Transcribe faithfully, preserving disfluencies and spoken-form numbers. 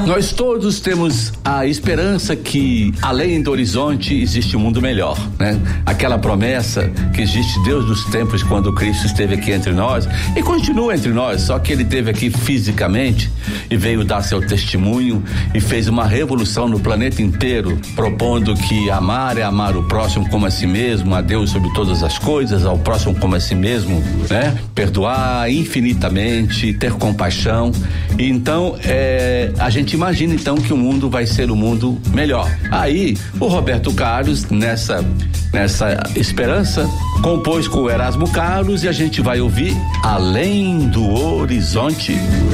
Nós todos temos a esperança que além do horizonte existe um mundo melhor, né? Aquela promessa que existe Deus dos tempos, quando Cristo esteve aqui entre nós e continua entre nós, só que ele esteve aqui fisicamente e veio dar seu testemunho e fez uma revolução no planeta inteiro, propondo que amar é amar o próximo como a si mesmo, a Deus sobre todas as coisas, ao próximo como a si mesmo, né? Perdoar infinitamente, ter compaixão. E então é, a gente imagina então que o mundo vai ser um mundo melhor. Aí o Roberto Carlos, nessa nessa esperança, compôs com o Erasmo Carlos e a gente vai ouvir Além do Horizonte.